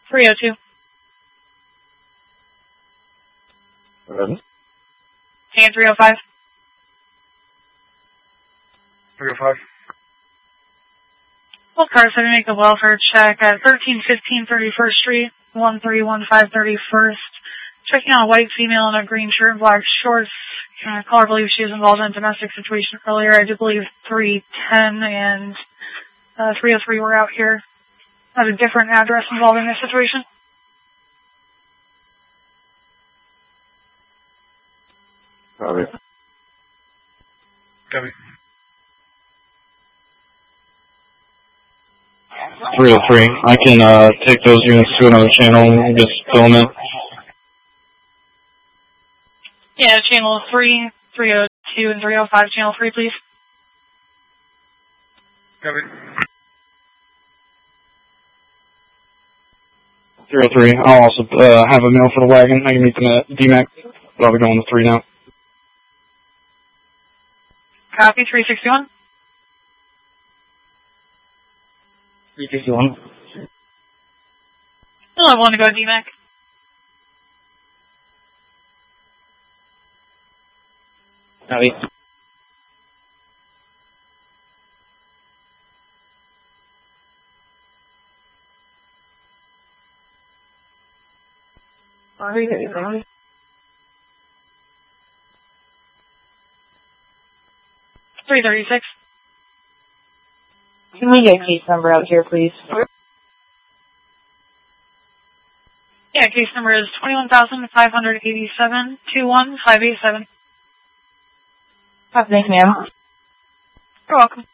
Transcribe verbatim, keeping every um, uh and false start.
three oh two. Eleven. And three oh five. three oh five. Well, car said to make the welfare check at thirteen fifteen thirty-first Street, one three one five thirty-first. Checking on a white female in a green shirt and black shorts. Uh, caller believes she was involved in a domestic situation earlier. I do believe three ten and uh, three oh three were out here at a different address involving this situation. Copy. Copy. three oh three. I can uh, take those units to another channel and just fill them in. Yeah, channel three, three oh two, and three oh five, channel three, please. Copy. three oh three. I'll also uh, have a mail for the wagon. I can meet them at D MAC, but I'll be going to three now. Copy, three sixty-one. three sixty-one. You'll have one to go to D MAC. Copy. three thirty-six. Can we get case number out here, please? Yeah, case number is twenty-one thousand five hundred eighty-seven, two one five eight seven. Thanks, ma'am. You're welcome.